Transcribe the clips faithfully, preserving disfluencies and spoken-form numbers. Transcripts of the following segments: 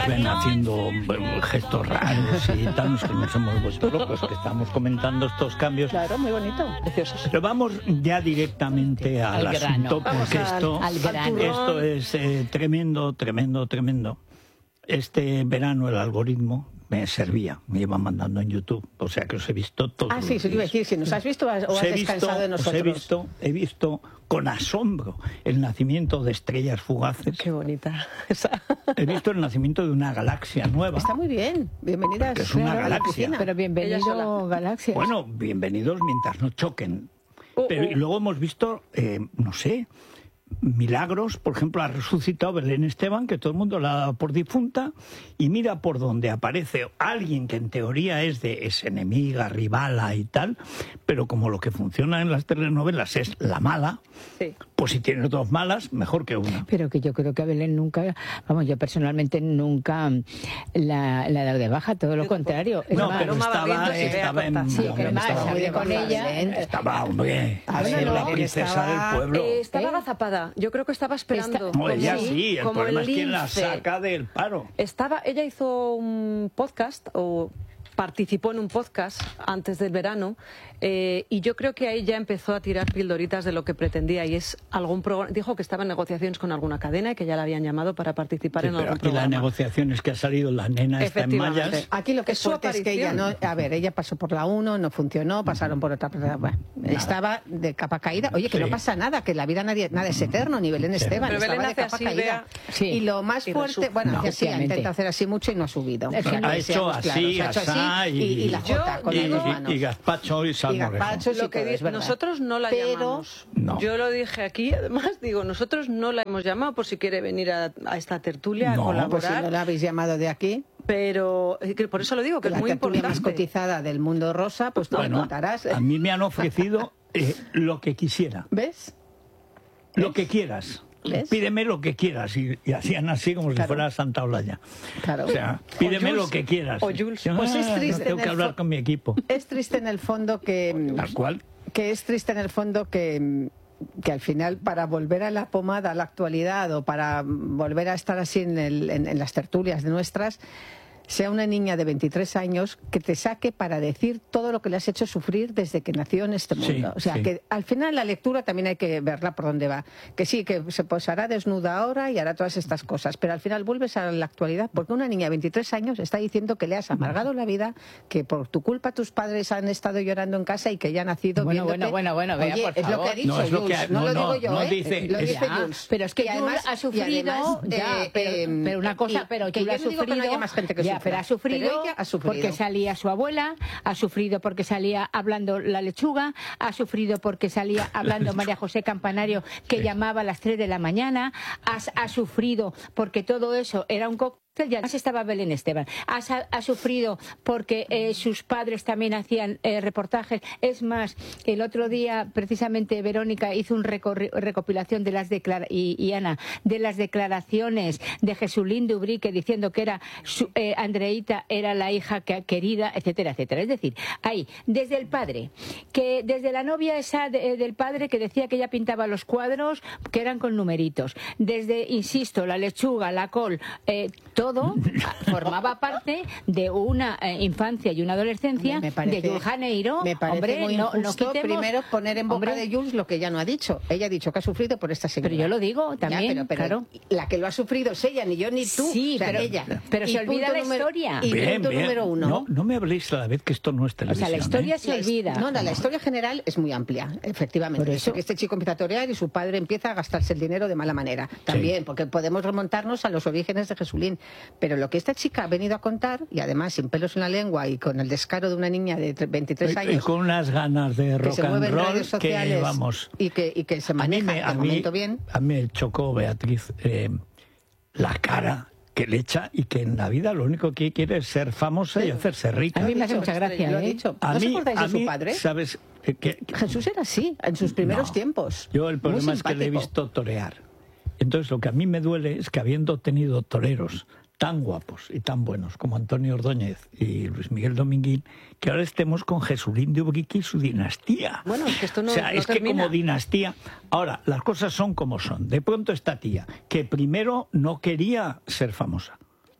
ven haciendo bueno, gestos raros y tal, nos, nos hemos vuelto locos, que estamos comentando estos cambios. Claro, muy bonito, precioso. Pero vamos ya directamente al, al asunto, grano. porque Vamos esto, al, al grano. esto es eh, tremendo, tremendo, tremendo. Este verano el algoritmo me servía, me iba mandando en YouTube, o sea que os he visto todos. Ah, sí, eso iba a decir, si nos has visto o has os he descansado visto, de nosotros. Os he visto, he visto con asombro el nacimiento de estrellas fugaces. Qué bonita. He visto el nacimiento de una galaxia nueva. Está muy bien, bienvenidas. Porque es una claro, galaxia. Pero bienvenido galaxias. Bueno, bienvenidos mientras no choquen. Uh, Pero uh. y luego hemos visto, eh, no sé, milagros. Por ejemplo, ha resucitado Belén Esteban, que todo el mundo la da por difunta, y mira por donde aparece alguien que en teoría es de es enemiga, rivala y tal, pero como lo que funciona en las telenovelas es la mala, sí. Pues si tienes dos malas, mejor que una. Pero que yo creo que a Belén nunca, vamos, yo personalmente nunca la, la he dado de baja, todo lo contrario. Es No, más, pero estaba, estaba en... Sí, hombre, que más, estaba, hablé con ella. Estaba, hombre, a Bueno, ser no, la princesa estaba, del pueblo. Eh, estaba agazapada, yo creo que estaba esperando. No, ella como, sí, el como problema el es quién la lince. saca del paro. Estaba, ella hizo un podcast o participó en un podcast antes del verano eh, y yo creo que ahí ya empezó a tirar pildoritas de lo que pretendía y es algún programa, dijo que estaba en negociaciones con alguna cadena y que ya la habían llamado para participar Sí, en pero algún aquí programa. la negociación es que ha salido la nena está en mallas. Aquí lo que es Es su fuerte es que ella no, a ver, ella pasó por la uno, no funcionó, pasaron por otra, bueno, estaba de capa caída. Oye, que Sí. no pasa nada, que la vida nadie, nada es eterno, ni Belén Sí. Esteban, Pero estaba Belén de hace capa así, caída. vea, sí. Y lo más y fuerte, resurge. bueno, No. que sí, Efectivamente. intenta hacer así mucho y no ha subido. Es que O sea, no. Ha que hecho seamos así, claros, ha hecho asá así y, y, y la jota con y, las dos y- manos. y gazpacho y Y salmorejo. gazpacho, sí, Lo que todo, di- es verdad. nosotros no la Pero- llamamos. No. Yo lo dije aquí, además digo, nosotros no la hemos llamado por si quiere venir a, a esta tertulia No, a colaborar. Pues si no la habéis llamado de aquí, Pero eh, que por eso lo digo, que la es muy tertulia más importante. cotizada del mundo rosa, pues tú me Bueno, contarás. a mí me han ofrecido eh, lo que quisiera. ¿Ves? Lo que quieras. ¿Ves? Pídeme lo que quieras. Y, y hacían así como si Claro. fuera Santa Olaya. Claro. O sea, pídeme Jules. lo que quieras. O Jules. Yo, Pues es "Ah, triste tengo en que el hablar fo- con mi equipo. Es triste en el fondo que... Tal cual. que es triste en el fondo que, que al final para volver a la pomada, a la actualidad o para volver a estar así en, el, en, en las tertulias de nuestras, sea una niña de veintitrés años que te saque para decir todo lo que le has hecho sufrir desde que nació en este mundo. Sí, o sea, sí. que al final la lectura también hay que verla por dónde va. Que sí, que se posará desnuda ahora y hará todas estas cosas, pero al final vuelves a la actualidad porque una niña de veintitrés años está diciendo que le has amargado la vida, que por tu culpa tus padres han estado llorando en casa y que ella ha nacido Bueno, viéndote. bueno, bueno, bueno, vea, Oye, por es lo que favor. ha dicho No, es lo que Jules, ha- no, no, lo no, digo yo, no ¿eh? dice- Lo es- dice Ya, Jules. pero es que Y Jules ha sufrido, además, ya, eh, pero, eh, pero una cosa, y- pero que Jules yo ha no digo que no sufrido, haya más gente que ya, sufra, pero ha sufrido, pero ella ha sufrido. porque salía su abuela, ha sufrido porque salía hablando la lechuga, ha sufrido porque salía hablando María José Campanario, que Sí. llamaba a las tres de la mañana, ha, ha sufrido porque todo eso era un cóctel. Ya además estaba Belén Esteban. Ha, ha sufrido porque eh, sus padres también hacían eh, reportajes. Es más, el otro día, precisamente, Verónica hizo una recopilación de las declaraciones, y, y Ana, de las declaraciones de Jesulín Dubrique diciendo que era su, eh, Andreita era la hija que, querida, etcétera, etcétera. Es decir, ahí, desde el padre, que desde la novia esa de, del padre que decía que ella pintaba los cuadros que eran con numeritos, desde, insisto, la lechuga, la col, eh, todo formaba parte de una eh, infancia y una adolescencia me parece, de Jules Janeiro. Me parece Hombre, muy no, no injusto quitemos- primero poner en boca Hombre, de Jules lo que ella no ha dicho. Ella ha dicho que ha sufrido por esta señora. pero yo lo digo Ya, también, pero, pero claro. la que lo ha sufrido es ella, ni yo ni tú. Sí, o sea, pero- ella. pero se Y olvida punto la número- historia. Y Bien, punto bien. número uno. No, no me habléis a la vez que esto no es O televisión. sea, la historia ¿eh? se La olvida. his- No, no, la historia general es muy amplia, efectivamente. Por eso. Que este chico empieza a torear y su padre empieza a gastarse el dinero de mala manera. También, porque podemos remontarnos a los orígenes de Jesulín. Pero lo que esta chica ha venido a contar, y además sin pelos en la lengua y con el descaro de una niña de tre- veintitrés Y- años... Y con unas ganas de que rock se and mueve en roll redes que sociales vamos. y que, y que se A mí maneja me, de a mí, momento bien. a mí me chocó, Beatriz, eh, la cara que le echa y que en la vida lo único que quiere es ser famosa y hacerse rica. A mí me hace Dicho, mucha gracia, lo ha ¿eh? dicho. A ¿No os mí- acordáis a de su mí, padre? ¿sabes? Eh, que- Jesús era así, en sus primeros No. tiempos. Yo el problema Muy es que le he simpático. visto torear. Entonces lo que a mí me duele es que habiendo tenido toreros tan guapos y tan buenos como Antonio Ordóñez y Luis Miguel Dominguín, que ahora estemos con Jesulín de Ubrique y su dinastía. Bueno, es que esto no- O sea, no es que termina. como dinastía... Ahora, las cosas son como son. De pronto esta tía, que primero no quería ser famosa,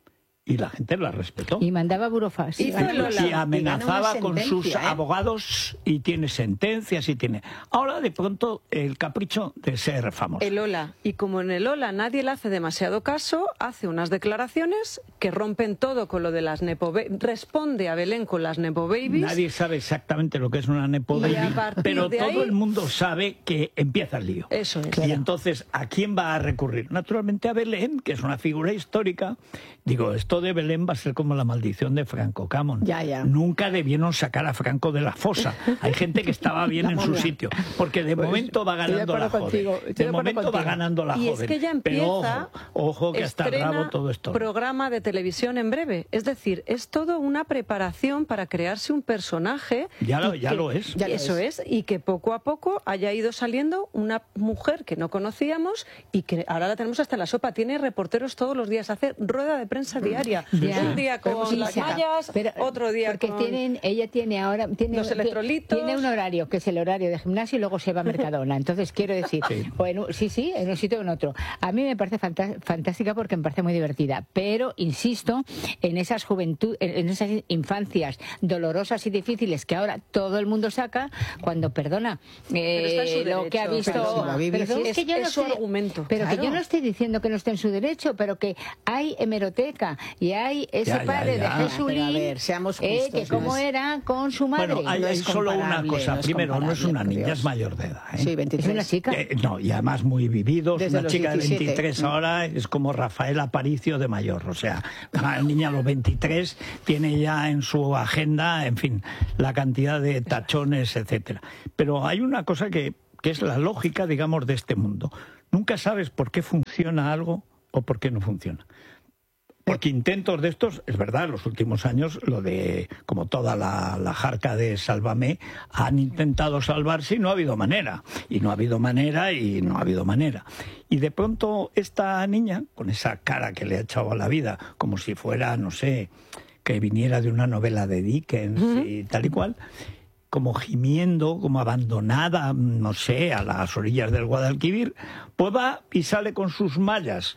y la gente la respetó. Y mandaba burofax. Hizo el Lola. Y amenazaba Y ganó con una sus sentencia, ¿eh? abogados y tiene sentencias y tiene... Ahora, de pronto, el capricho de ser famoso. El Ola. Y como en el Ola nadie le hace demasiado caso, hace unas declaraciones que rompen todo con lo de las Nepo Babies. Responde a Belén con las Nepo Babies. Nadie sabe exactamente lo que es una Nepo Y Baby, a partir pero de todo ahí- el mundo sabe que empieza el lío. Eso es. Y entonces, ¿a quién va a recurrir? Naturalmente a Belén, que es una figura histórica. Digo, esto de Belén va a ser como la maldición de Franco Camón. Ya, ya. Nunca debieron sacar a Franco de la fosa. Hay gente que estaba bien La en su momia. sitio, porque de Pues, momento va estoy de ganando la acuerdo contigo, joven. estoy de De acuerdo momento va contigo. ganando la Y joven. es que ya Pero empieza, ojo, ojo que hasta el estrena rabo todo esto. programa de televisión en breve. Es decir, es todo una preparación para crearse un personaje. Ya lo- y ya que- lo es. Ya lo Eso es. Y que poco a poco haya ido saliendo una mujer que no conocíamos y que ahora la tenemos hasta en la sopa. Tiene reporteros todos los días, hace rueda de prensa diaria. Ya. Un día Pero con sí, las sí, mallas, Pero, otro día porque con... tienen, ella tiene ahora tiene, Los electrolitos. tiene un horario que es el horario de gimnasio y luego se va a Mercadona. Entonces quiero decir, Sí. o en un- sí, sí, en un sitio o en otro. A mí me parece fanta- fantástica porque me parece muy divertida, pero insisto en esas juventud, en, en esas infancias dolorosas y difíciles que ahora todo el mundo saca cuando perdona eh, está en su lo que ha derecho. visto. Pero si lo ha vivido. Pero si Es- que yo es no su estoy- argumento. Pero que Claro. yo no estoy diciendo que no esté en su derecho, pero que hay hemeroteca y hay ese Ya, ya, padre ya. de Pero Jesurín, a ver, seamos eh, justos, que cómo no es- era con su madre. Bueno, hay, No hay es solo una comparable, cosa. no es Primero, no es una comparable, niña, por es Dios. mayor de edad. ¿eh? Sí, Es veintitrés. una chica. Eh, no, y además muy vividos. Desde Una los chica de diecisiete. veintitrés ahora es como Rafael Aparicio de mayor. O sea, la niña a los veintitrés tiene ya en su agenda, en fin, la cantidad de tachones, etcétera. Pero hay una cosa que, que es la lógica, digamos, de este mundo. Nunca sabes por qué funciona algo o por qué no funciona. Porque intentos de estos, es verdad, en los últimos años, lo de, como toda la, la jarca de Sálvame, han intentado salvarse y no ha habido manera. Y no ha habido manera y no ha habido manera. Y de pronto esta niña, con esa cara que le ha echado a la vida, como si fuera, no sé, que viniera de una novela de Dickens y tal y cual, como gimiendo, como abandonada, no sé, a las orillas del Guadalquivir, pues va y sale con sus mallas.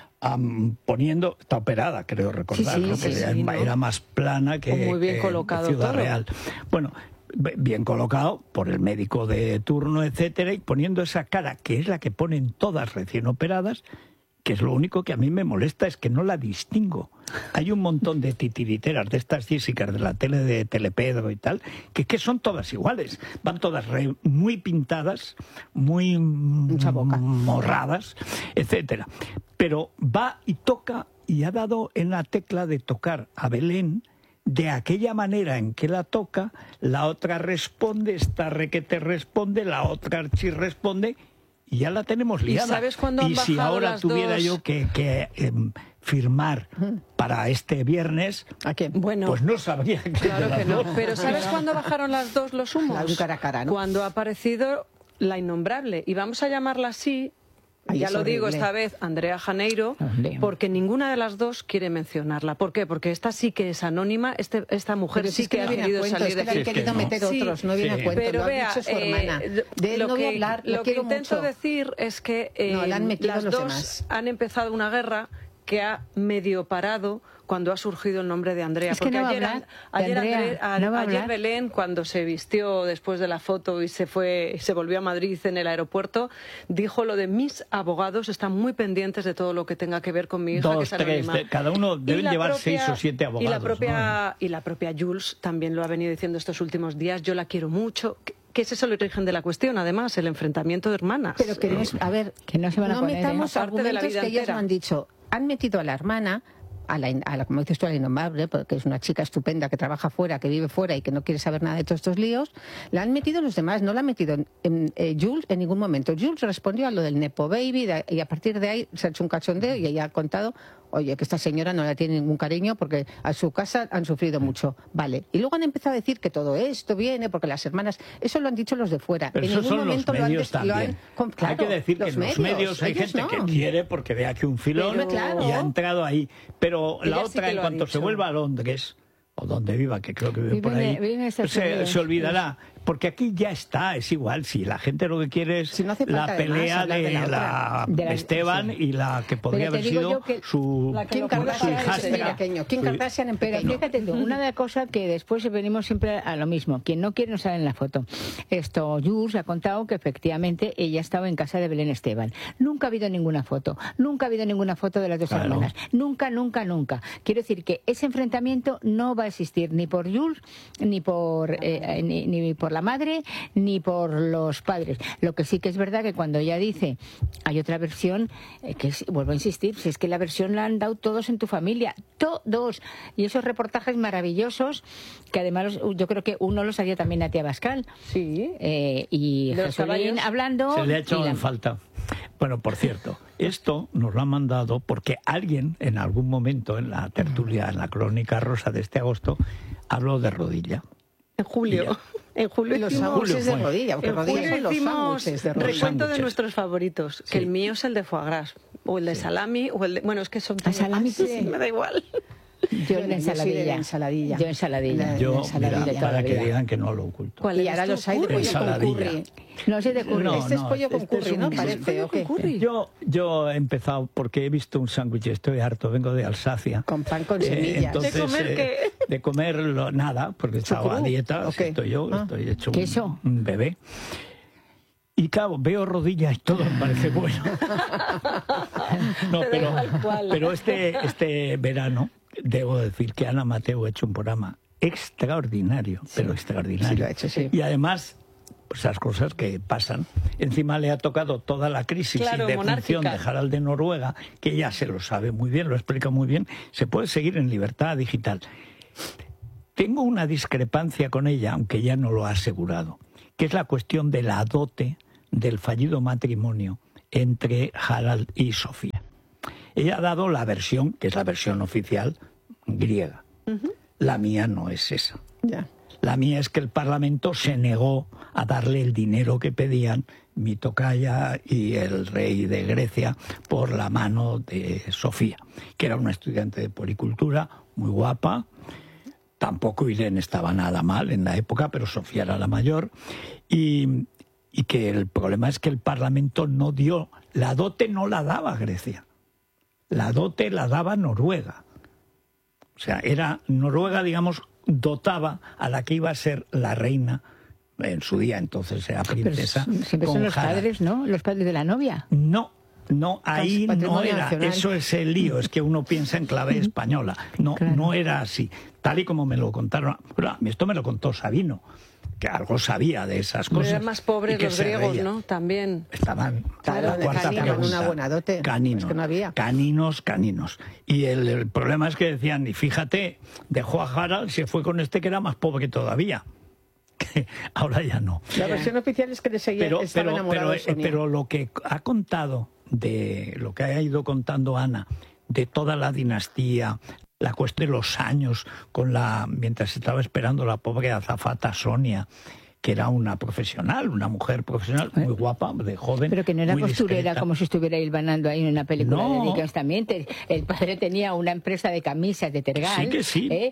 Am, poniendo, está operada, creo recordar, Sí, sí, ¿no? sí, que sí, era, ¿no? era más plana que, Muy bien que colocado Ciudad todo. Real. Bueno, be- bien colocado por el médico de turno, etcétera, y poniendo esa cara que es la que ponen todas recién operadas, que es lo único que a mí me molesta, es que no la distingo. Hay un montón de titiriteras de estas físicas de la tele de Telepedro y tal, que, que son todas iguales. Van todas re- muy pintadas, muy Mucha boca. morradas, etcétera. Pero va y toca, y ha dado en la tecla de tocar a Belén de aquella manera en que la toca, la otra responde, esta requete responde, la otra archi responde, y ya la tenemos ¿Y liada. sabes cuándo han Y si bajado ahora las tuviera dos? yo que, que em, firmar para este viernes, ¿A quién? Bueno, pues no sabría que claro de que las no. dos. Pero ¿sabes cuándo bajaron las dos los humos? Claro, cara a cara, ¿no? Cuando ha aparecido la innombrable. Y vamos a llamarla así, Ay, ya es lo digo horrible. esta vez, Andrea Janeiro, Hombre. porque ninguna de las dos quiere mencionarla. ¿Por qué? Porque esta sí que es anónima, este, esta mujer Pero si sí es que que no ha viene a querido cuento, salir es que de le han Sí, es que querido no. meter Sí, otros, no viene sí. a cuento, Pero lo ha vea, dicho su eh, hermana. De él lo no voy a que- hablar, lo, lo que quiero intento mucho. decir es que eh, No, la han metido las los dos demás. han empezado una guerra que ha medio parado cuando ha surgido el nombre de Andrea. Es que porque no va a ayer, hablar de ayer, Andrea, André- a- no va a ayer hablar. Belén, cuando se vistió después de la foto y se fue, se volvió a Madrid en el aeropuerto, dijo lo de mis abogados están muy pendientes de todo lo que tenga que ver con mi hija, que Dos, es tres, anónima. de- cada uno Y deben la llevar propia- seis o siete abogados. Y la propia, ¿no? y la propia Jules también lo ha venido diciendo estos últimos días. Yo la quiero mucho. Que, que ese es el origen de la cuestión, además, el enfrentamiento de hermanas. Pero que no es, a ver, Que no se van a no poner, ¿eh? metamos Aparte de la argumentos vida que ellos entera. no han dicho. Han metido a la hermana, a la, in- a la, como dices tú, a la innombrable, porque es una chica estupenda que trabaja fuera, que vive fuera y que no quiere saber nada de todos estos líos. La han metido los demás, no la han metido en, en, eh, Jules en ningún momento. Jules respondió a lo del Nepo Baby de- y a partir de ahí se ha hecho un cachondeo y ella ha contado, oye, que esta señora no le tiene ningún cariño porque a su casa han sufrido mucho. Vale. Y luego han empezado a decir que todo esto viene porque las hermanas, eso lo han dicho los de fuera. Pero en esos ningún son los momento lo han, medios des- lo han también. com- Hay claro, que decir que en los medios hay ellos gente no. que quiere porque ve aquí un filón Pero- y ha entrado ahí. Pero Ella la sí otra, que en lo ha cuando se dicho. vuelva a Londres, o donde viva, que creo que vive Vive por en- ahí, vive en Estados se, Unidos. se olvidará. porque aquí ya está, es igual, si la gente lo que quiere es si no hace la falta, pelea además, de, de la, la de la Esteban sí. y la que podría Pero te haber digo sido yo que su, la que Kim lo Kardashian su en hijastra. pequeño. Kim Sí. Kardashian en Pero pequeño. fíjate tú, una cosa que después venimos siempre a lo mismo. Quien no quiere no sale en la foto. Esto, Jules ha contado que efectivamente ella estaba en casa de Belén Esteban. Nunca ha habido ninguna foto. Nunca ha habido ninguna foto de las dos Claro. hermanas. Nunca, nunca, nunca. Quiero decir que ese enfrentamiento no va a existir ni por Jules, ni por, eh, ni, ni por la madre, ni por los padres. Lo que sí que es verdad que cuando ella dice, hay otra versión, eh, que es, vuelvo a insistir, si es que la versión la han dado todos en tu familia. Todos. Y esos reportajes maravillosos, que además los- yo creo que uno los hacía también a tía Pascal. Sí. Eh, y De los Jesulín caballos. hablando. Se le ha y echado la- en falta. Bueno, por cierto, esto nos lo ha mandado porque alguien en algún momento en la tertulia, en la crónica rosa de este agosto, habló de rodilla. En julio. En julio Y los hicimos- sándwiches de fue. rodilla, porque en rodillas julio son los hicimos sándwiches de rodilla. recuento de Sándwiches. nuestros favoritos, que Sí. el mío es el de foie gras, o el de salami, o el de... Bueno, es que son... ¿El salami? Ah, sí, me da igual. Yo Yo en sí de la ensaladilla. ensaladilla. Yo ensaladilla. La- Yo, ensaladilla mira, toda la para que vida. digan que no lo oculto. ¿Cuál Y eres ahora tú? los hay de Curry. pollo con Ensaladilla. curry. No sé de curry. No, este es no, pollo con este es curry, un- ¿no? este es Parece, ¿o qué? curry. Yo, yo he empezado porque he visto un sándwich, estoy harto, vengo de Alsacia. Con pan con Eh, semillas. entonces, ¿De comer eh, qué? De comer lo- nada, porque estaba a ¿Chucrú? dieta, ¿O así qué? estoy yo, Ah. estoy hecho un, ¿Queso? un bebé. Y claro, veo rodillas y todo me parece bueno. No, Te da pero, igual cuál. pero este, este verano, debo decir que Ana Mateo ha hecho un programa extraordinario, pero extraordinario. sí lo ha hecho, sí. Y además, pues, esas cosas que pasan. Encima le ha tocado toda la crisis Claro, y defunción de monárquica. Harald de Noruega, que ella se lo sabe muy bien, lo explica muy bien. Se puede seguir en Libertad Digital. Tengo una discrepancia con ella, aunque ella no lo ha asegurado, que es la cuestión de la dote del fallido matrimonio entre Harald y Sofía. Ella ha dado la versión, que es la versión oficial griega. La mía no es esa. Ya. La mía es que el Parlamento se negó a darle el dinero que pedían mi tocaya y el rey de Grecia por la mano de Sofía, que era una estudiante de policultura, muy guapa. Tampoco Irene estaba nada mal en la época, pero Sofía era la mayor. Y, y que el problema es que el Parlamento no dio, la dote no la daba Grecia. La dote la daba Noruega. O sea, era Noruega, digamos, dotaba a la que iba a ser la reina en su día, entonces era Pero princesa. siempre con son los Harald. padres, ¿no? Los padres de la novia. No, no, ahí no patrimonio era. nacional. Eso es el lío, es que uno piensa en clave española. No, Claro. no era así. Tal y como me lo contaron. Bueno, esto me lo contó Sabino, que algo sabía de esas Pero cosas. eran más y pobres que los se griegos, reía. ¿no? También. Estaban Claro, a la cuarta caninos, pregunta. una buena dote. Caninos, Es que no había. caninos, caninos. Y el, el problema es que decían, y fíjate, dejó a Harald, se fue con este que era más pobre todavía. Que ahora ya no. La versión oficial es que le seguía, Pero, estaba pero, enamorado pero, de eh, Sonia. pero lo que ha contado, de lo que ha ido contando Ana, de toda la dinastía, la cuestión de los años, con la mientras estaba esperando la pobre azafata Sonia, que era una profesional, una mujer profesional, muy guapa, de joven. Pero que no era muy costurera discreta. como si estuviera hilvanando ahí en una película No. de Dickens también. Te- El padre tenía una empresa de camisas de tergal. Sí que sí. ¿eh?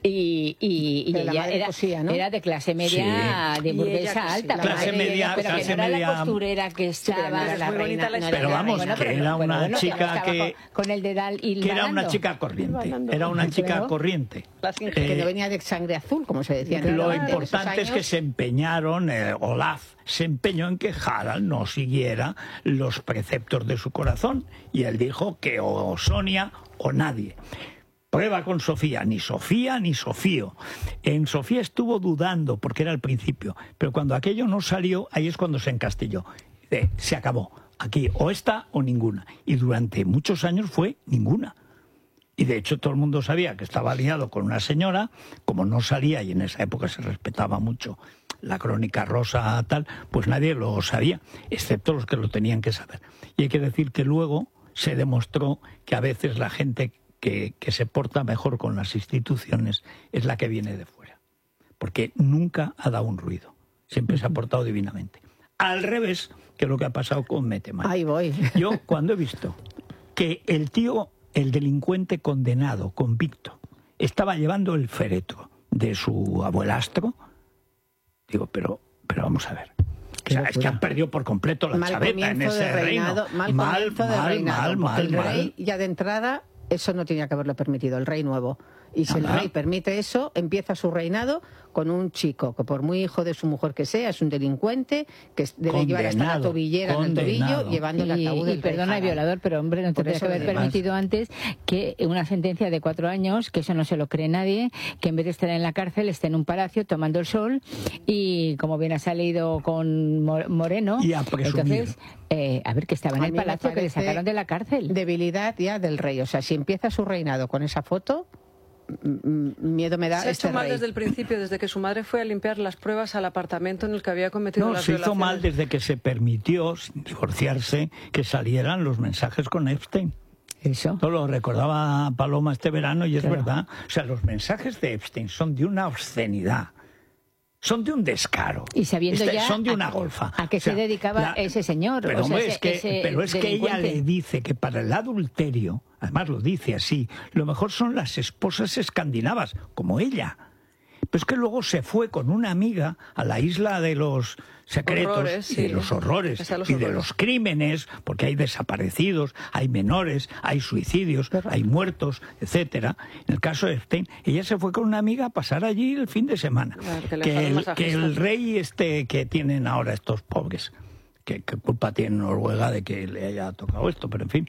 Y, y, y Pero la ella madre era, cosía, ¿no? era de clase media, Sí. de Y burguesa ella cosía. alta. Clase madre, media, pero clase que no era media- la costurera que estaba pero la es muy bonita reina. la no historia. era Pero vamos, reina, que pero- era pero una bueno, chica estaba que- Con, con el dedal Que era una hilvanando. chica corriente. Hilvanando. Era una chica Claro. corriente. Las inge- Que Eh, no venía de sangre azul, como se decía. Lo antes, en esos importante es que años. se empeñaron, eh, Olaf se empeñó en que Harald no siguiera los preceptos de su corazón y él dijo que o Sonia o nadie. Prueba con Sofía, ni Sofía ni Sofío. En Sofía estuvo dudando porque era el principio, pero cuando aquello no salió, ahí es cuando se encastilló. Dice, se acabó, aquí o esta o ninguna. Y durante muchos años fue ninguna. Y de hecho todo el mundo sabía que estaba liado con una señora, como no salía y en esa época se respetaba mucho la crónica rosa tal, pues nadie lo sabía, excepto los que lo tenían que saber. Y hay que decir que luego se demostró que a veces la gente que, que se porta mejor con las instituciones es la que viene de fuera, porque nunca ha dado un ruido, siempre se ha portado divinamente. Al revés que lo que ha pasado con Metemayo. Ahí voy. Yo cuando he visto que el tío, el delincuente condenado, convicto, estaba llevando el féretro de su abuelastro, digo, pero pero vamos a ver. O sea, es que han perdido por completo la mal chaveta en ese reinado, reino. Mal, Mal, mal, de mal, reinado, mal, mal, el mal. rey ya de entrada, eso no tenía que haberlo permitido, el rey nuevo. Y si Ajá. el rey permite eso, empieza su reinado con un chico que por muy hijo de su mujer que sea, es un delincuente, que debe Condenado, llevar hasta la tobillera condenado. en el tobillo, llevando el Y, ataúd y del rey perdona, Harald. violador, pero hombre, no Por tendría eso que haber además- permitido antes que una sentencia de cuatro años, que eso no se lo cree nadie, que en vez de estar en la cárcel esté en un palacio tomando el sol y como bien ha salido con Mo- Moreno, Y a presumir. entonces, eh, a ver, que estaba en A el mí me palacio, que le parece sacaron de la cárcel. Debilidad ya del rey. O sea, si empieza su reinado con esa foto, m- m- miedo me da Se ha este hecho mal rey. desde el principio, desde que su madre fue a limpiar las pruebas al apartamento en el que había cometido No, las se hizo violaciones. mal desde que se permitió, sin divorciarse, que salieran los mensajes con Epstein. Eso. Esto lo recordaba Paloma este verano y es Claro. verdad. O sea, los mensajes de Epstein son de una obscenidad. Son de un descaro. Y sabiendo Este- ya son de a- una golfa. a qué O sea, se dedicaba ese señor, Pero, o sea, hombre, ese- es que, ese pero es que ella delincuente. le dice que para el adulterio, además lo dice así, lo mejor son las esposas escandinavas, como ella. Pero es que luego se fue con una amiga a la isla de los secretos Horrores, y de sí. los horrores Está los y de horrores. los crímenes, porque hay desaparecidos, hay menores, hay suicidios, hay muertos, etcétera. En el caso de Epstein, ella se fue con una amiga a pasar allí el fin de semana. Claro, que le que, dejaron el, masajista. que el rey este que tienen ahora estos pobres, que, que culpa tiene Noruega de que le haya tocado esto, pero en fin,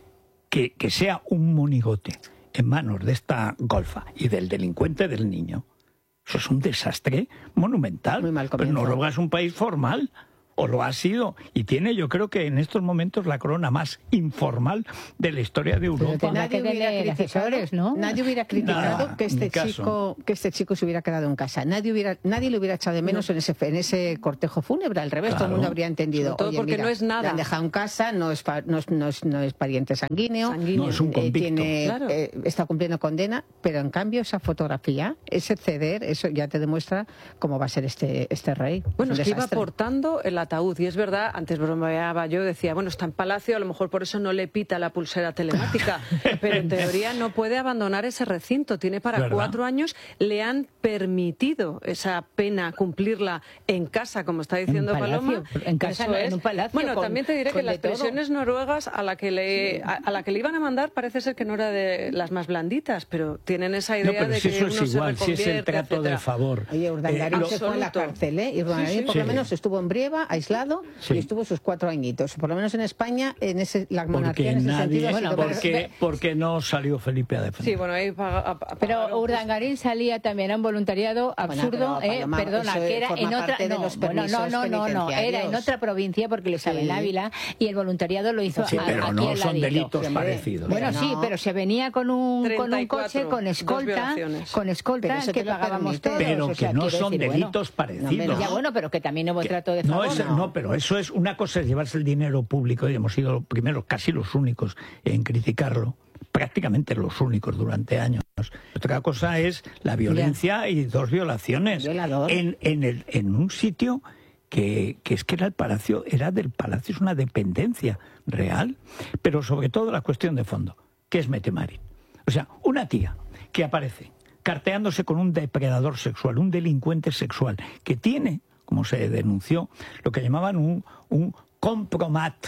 que, que sea un monigote en manos de esta golfa y del delincuente del niño. Eso es un desastre monumental. Muy mal Pero comienzo. Noruega es un país formal, o lo ha sido, y tiene yo creo que en estos momentos la corona más informal de la historia de Europa. tendrá Nadie que hubiera, tener criticado, asesores, ¿no? nadie hubiera criticado Nada, que este ni caso. chico que este chico se hubiera quedado en casa. Nadie hubiera nadie le hubiera echado de menos en ese en ese cortejo fúnebre. Al revés, todo el Claro. mundo habría entendido. Sobre todo Oye, porque mira, no es nada. le han dejado en casa, no es, pa- no es, no es, no es pariente sanguíneo, Sanguíneo. No, es un eh, convicto. tiene, Claro. eh, está cumpliendo condena, pero en cambio esa fotografía, ese ceder, eso ya te demuestra cómo va a ser este este rey. Bueno, un es que iba desastre. portando el ataúd, y es verdad, antes bromeaba yo, decía, bueno, está en Palacio, a lo mejor por eso no le pita la pulsera telemática, pero en teoría no puede abandonar ese recinto, tiene para ¿Verdad? cuatro años, le han permitido esa pena cumplirla en casa, como está diciendo palacio, Paloma. en casa, Eso no, en es. un palacio, Bueno, con- también te diré que con las de todo. prisiones noruegas a la que le a, a la que le iban a mandar parece ser que no era de las más blanditas, pero tienen esa idea No, pero de si que eso uno es igual, se si es el reconvierte, trato de etcétera. favor. Oye, Urdangarín Eh, lo- se fue a la Absoluto. cárcel, ¿eh? Y Urdangarín Sí, sí. por lo Sí. menos estuvo en Brieva, aislado, Sí. y estuvo sus cuatro añitos. Por lo menos en España, en ese, la monarquía porque en ese nadie, sentido ha Bueno, sido pero- porque, porque no salió Felipe a defender. Sí, bueno, ahí paga- a- a- Pero pagaron Urdangarín salía también a un voluntariado absurdo, pero, eh, Paloma, perdona, eso que era forma en otra, parte de no, los bueno, no, permisos no, no, no, era en penitenciarios. otra provincia porque le estaba en Sí. Ávila y el voluntariado lo hizo Sí, a- pero aquí no al son ladito. delitos Hombre, parecidos. Bueno, Pero sí, no. pero se venía con un, con un treinta y cuatro, coche con dos escolta, violaciones. con Pero escolta eso que te lo pagábamos permite. todos. Pero o que sea, no quiero son decir, bueno, delitos parecidos. no, ya bueno, pero que también hubo Que- trato de no, favor. es- no, pero eso es una cosa, es llevarse el dinero público, y hemos sido los primeros, casi los únicos en criticarlo, prácticamente los únicos durante años. Otra cosa es la violencia y dos violaciones Violador. en, en, el, en un sitio que, que es que era el palacio, era del palacio, es una dependencia real, pero sobre todo la cuestión de fondo, que es Mette-Marit. O sea, una tía que aparece carteándose con un depredador sexual, un delincuente sexual, que tiene, como se denunció, lo que llamaban un, un compromat,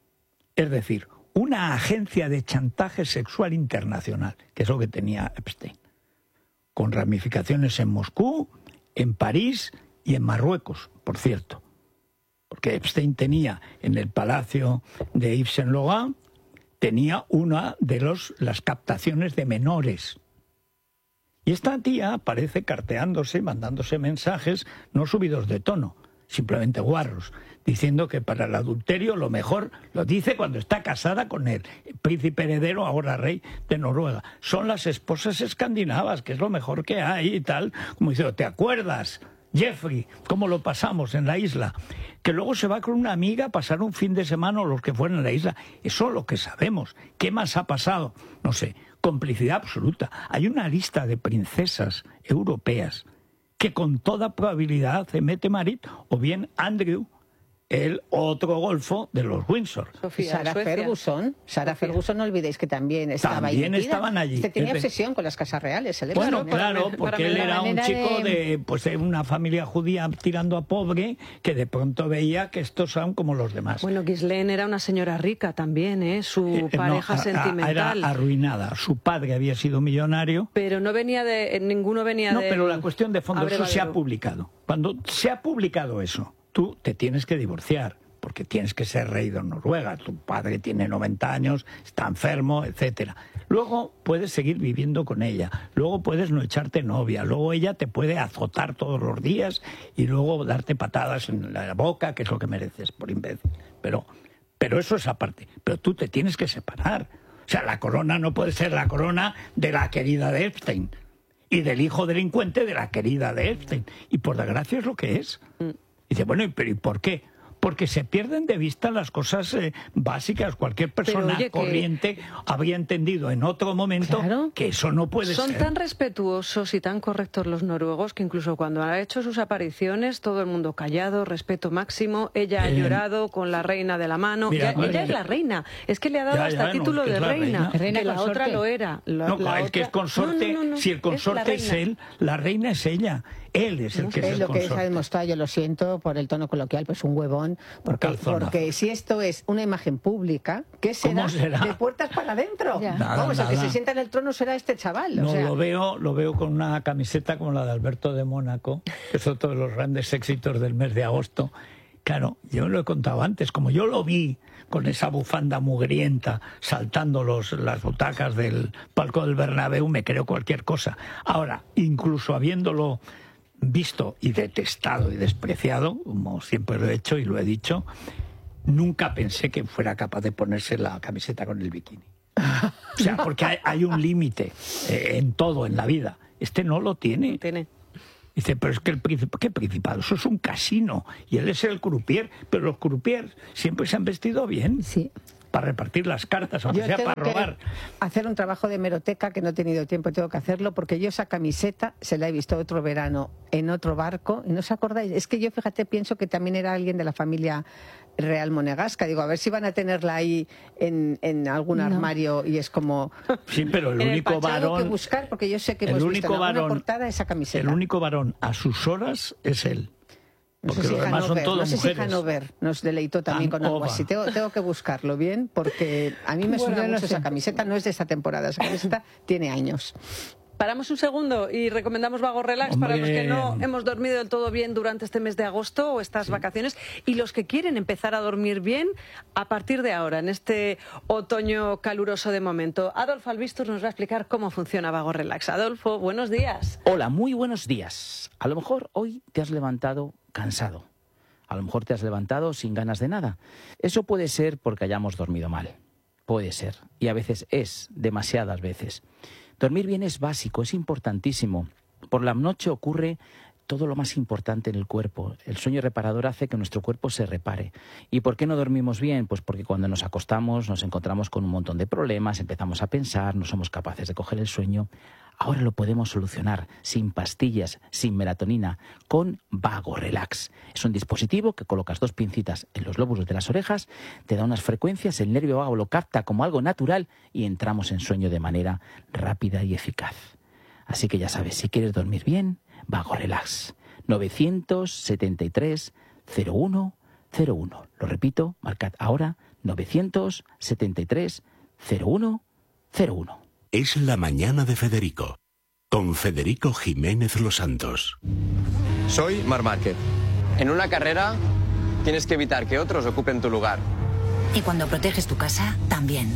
es decir, una agencia de chantaje sexual internacional, que es lo que tenía Epstein, con ramificaciones en Moscú, en París y en Marruecos, por cierto. Porque Epstein tenía en el palacio de Yves Saint Laurent, tenía una de los, las captaciones de menores. Y esta tía aparece carteándose, mandándose mensajes no subidos de tono, simplemente guarros, diciendo que para el adulterio lo mejor, lo dice cuando está casada con el príncipe heredero, ahora rey de Noruega, son las esposas escandinavas, que es lo mejor que hay y tal, como dice, ¿te acuerdas, Jeffrey, cómo lo pasamos en la isla? Que luego se va con una amiga a pasar un fin de semana o los que fueron a la isla. Eso es lo que sabemos. ¿Qué más ha pasado? No sé, complicidad absoluta. Hay una lista de princesas europeas que con toda probabilidad se Mette-Marit o bien Andrew, el otro golfo de los Windsor. Sofía, Sarah Ferguson, Sarah Sofía. Ferguson, no olvidéis que también estaba también ahí metida. estaban allí. Usted tenía obsesión con las casas reales. ¿eh? Bueno, claro, para, porque para él era un chico de... de pues de una familia judía tirando a pobre, que de pronto veía que estos son como los demás. Bueno, Ghislaine era una señora rica también, ¿eh? Su Eh, pareja no, a, sentimental. Era arruinada. Su padre había sido millonario. Pero no venía de... Ninguno venía no, de... No, pero la cuestión de fondo, eso se ha publicado. publicado. Cuando se ha publicado eso, tú te tienes que divorciar, porque tienes que ser rey de Noruega, tu padre tiene noventa años, está enfermo, etcétera. Luego puedes seguir viviendo con ella, luego puedes no echarte novia, luego ella te puede azotar todos los días y luego darte patadas en la boca, que es lo que mereces por imbécil. Pero, pero eso es aparte, pero tú te tienes que separar. O sea, la corona no puede ser la corona de la querida de Epstein y del hijo delincuente de la querida de Epstein. Y por desgracia es lo que es. Y dice, bueno, ¿pero y por qué? Porque se pierden de vista las cosas eh, básicas. Cualquier persona oye, corriente que... habría entendido en otro momento claro. que eso no puede Son ser. Son tan respetuosos y tan correctos los noruegos que incluso cuando ha hecho sus apariciones todo el mundo callado, respeto máximo. Ella ha eh... llorado con la reina de la mano. Mira, ya, ella es la reina. Es que le ha dado ya, hasta ya, título no, es de que reina. reina. Que la otra lo era. La, no, la el otra... que es consorte, no, no, no, no. si el consorte es, es él, la reina es ella. Él es el no que sé, es el lo consorte. que se ha demostrado, yo lo siento por el tono coloquial, pues un huevón, porque, porque si esto es una imagen pública, ¿qué será? será? De puertas para adentro. Nada, Vamos, nada. el que se sienta en el trono será este chaval. No, o sea... lo veo, lo veo con una camiseta como la de Alberto de Mónaco, que es otro de los grandes éxitos del mes de agosto. Claro, yo lo he contado antes, como yo lo vi con esa bufanda mugrienta saltando los, las butacas del palco del Bernabéu, me creo cualquier cosa. Ahora, incluso habiéndolo visto y detestado y despreciado, como siempre lo he hecho y lo he dicho, nunca pensé que fuera capaz de ponerse la camiseta con el bikini. O sea, porque hay, hay un límite eh, en todo en la vida. Este no lo tiene. No tiene. Dice, pero es que el principado, ¿qué principado? Eso es un casino. Y él es el croupier, pero los croupiers siempre se han vestido bien. Sí. Para repartir las cartas, aunque yo sea tengo para robar. Que hacer un trabajo de hemeroteca que no he tenido tiempo, tengo que hacerlo, porque yo esa camiseta se la he visto otro verano en otro barco, y no os acordáis, es que yo, fíjate, pienso que también era alguien de la familia real monegasca, digo, a ver si van a tenerla ahí en, en algún armario, no. Y es como... Sí, pero el único el varón... Tengo que buscar, porque yo sé que hemos el visto único en alguna varón, portada esa camiseta. El único varón a sus horas es él. No sé, porque si los demás Hanover, son todos no sé mujeres. si Hanover nos deleitó también con algo así. Tengo, tengo que buscarlo bien, porque a mí me Bueno, suena no mucho sé. esa camiseta, no es de esta temporada, esa camiseta tiene años. Paramos un segundo y recomendamos Vago Relax Hombre. para los que no hemos dormido del todo bien durante este mes de agosto o estas sí. vacaciones, y los que quieren empezar a dormir bien a partir de ahora, en este otoño caluroso de momento. Adolfo Albistur nos va a explicar cómo funciona Vago Relax. Adolfo, buenos días. Hola, muy buenos días. A lo mejor hoy te has levantado cansado. A lo mejor te has levantado sin ganas de nada. Eso puede ser porque hayamos dormido mal. Puede ser. Y a veces es, demasiadas veces. Dormir bien es básico, es importantísimo. Por la noche ocurre todo lo más importante en el cuerpo. El sueño reparador hace que nuestro cuerpo se repare. ¿Y por qué no dormimos bien? Pues porque cuando nos acostamos nos encontramos con un montón de problemas, empezamos a pensar, no somos capaces de coger el sueño. Ahora lo podemos solucionar sin pastillas, sin melatonina, con Vago Relax. Es un dispositivo que colocas dos pincitas en los lóbulos de las orejas, te da unas frecuencias, el nervio vago lo capta como algo natural y entramos en sueño de manera rápida y eficaz. Así que ya sabes, si quieres dormir bien, Vago Relax. novecientos setenta y tres cero uno cero uno. Lo repito, marcad ahora novecientos setenta y tres cero uno cero uno. Es la mañana de Federico, con Federico Jiménez Los Santos. Soy Marc Márquez. En una carrera tienes que evitar que otros ocupen tu lugar. Y cuando proteges tu casa, también.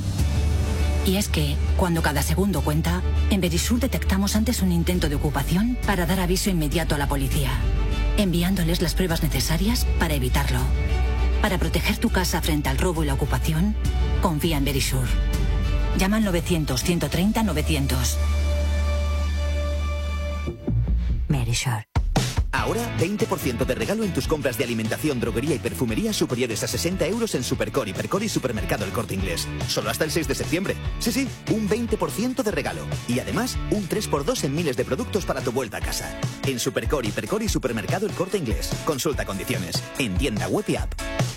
Y es que, cuando cada segundo cuenta, en Verisur detectamos antes un intento de ocupación para dar aviso inmediato a la policía, enviándoles las pruebas necesarias para evitarlo. Para proteger tu casa frente al robo y la ocupación, confía en Verisur. Llama al novecientos ciento treinta novecientos. Verisur. Ahora, veinte por ciento de regalo en tus compras de alimentación, droguería y perfumería superiores a sesenta euros en Supercore, Hipercore y Supermercado El Corte Inglés. Solo hasta el seis de septiembre. Sí, sí, un veinte por ciento de regalo. Y además, un tres por dos en miles de productos para tu vuelta a casa. En Supercore, Hipercore y Supermercado El Corte Inglés. Consulta condiciones. En tienda web y app.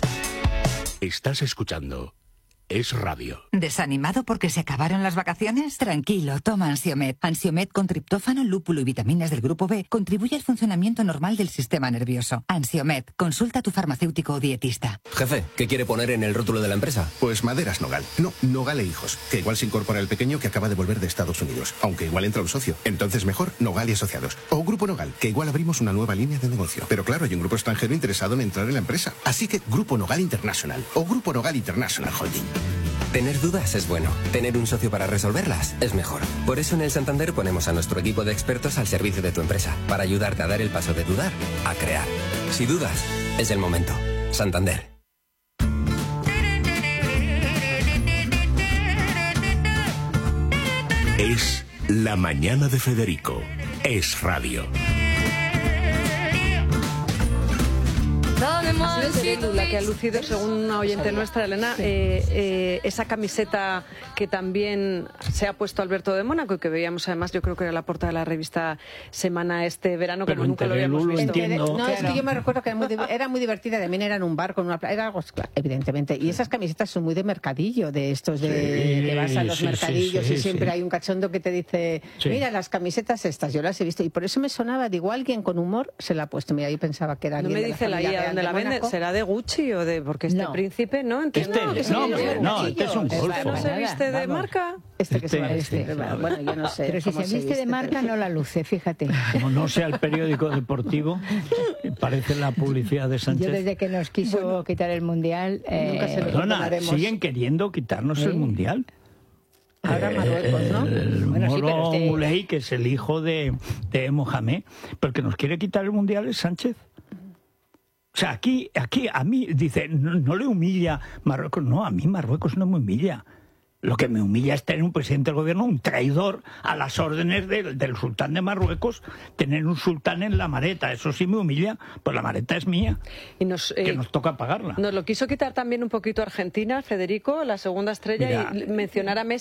Estás escuchando Es Radio. ¿Desanimado porque se acabaron las vacaciones? Tranquilo, toma Ansiomed. Ansiomed con triptófano, lúpulo y vitaminas del grupo B contribuye al funcionamiento normal del sistema nervioso. Ansiomed, consulta a tu farmacéutico o dietista. Jefe, ¿qué quiere poner en el rótulo de la empresa? Pues Maderas Nogal. No, Nogal e Hijos, que igual se incorpora el pequeño que acaba de volver de Estados Unidos. Aunque igual entra un socio. Entonces mejor Nogal y Asociados. O Grupo Nogal, que igual abrimos una nueva línea de negocio. Pero claro, hay un grupo extranjero interesado en entrar en la empresa. Así que Grupo Nogal International o Grupo Nogal International Holding. Tener dudas es bueno. Tener un socio para resolverlas es mejor. Por eso en el Santander ponemos a nuestro equipo de expertos al servicio de tu empresa, para ayudarte a dar el paso de dudar a crear. Si dudas, es el momento. Santander. Es La Mañana de Federico. Es Radio. Ha sido Teredu la que ha lucido, según una oyente nuestra, Elena, eh, eh, esa camiseta que también se ha puesto Alberto de Mónaco y que veíamos además, yo creo que era la portada de la revista Semana este verano, pero como nunca lo habíamos visto. Entiendo. No, es que yo me recuerdo que era muy, era muy divertida, también era en un bar con una playa, era algo, evidentemente, y esas camisetas son muy de mercadillo, de estos de sí, que vas a los sí, mercadillos sí, sí, y siempre sí. hay un cachondo que te dice, sí. mira las camisetas estas, yo las he visto, y por eso me sonaba, digo, alguien con humor se la ha puesto, mira, yo pensaba que era alguien no me de dice la, la I A dónde la vende, ¿será de Gucci o de...? Porque este no. príncipe, ¿no? Entiendo. Este, no, no, no, este es un golfo. ¿Este no se viste de marca? Este que se va a Este, vestir. este, Bueno, yo no sé. Pero si se viste de marca no la luce, fíjate. Como no sea el periódico deportivo, parece la publicidad de Sánchez. Yo desde que nos quiso bueno, quitar el Mundial... Eh, nunca se lo Perdona, siguen queriendo quitarnos ¿Eh? el Mundial. Ahora Marruecos, ¿no? El bueno, Moro sí, pero este... Moulay, que es el hijo de, de Mohamed, pero el que nos quiere quitar el Mundial es Sánchez. O sea, aquí, aquí a mí, dice, no, no le humilla Marruecos. No, a mí Marruecos no me humilla. Lo que me humilla es tener un presidente del gobierno, un traidor a las órdenes del, del sultán de Marruecos, tener un sultán en la maleta. Eso sí me humilla, pues la maleta es mía, y nos, eh, que nos toca pagarla. Nos lo quiso quitar también un poquito Argentina, Federico, la segunda estrella, Mira, y mencionar a Messi.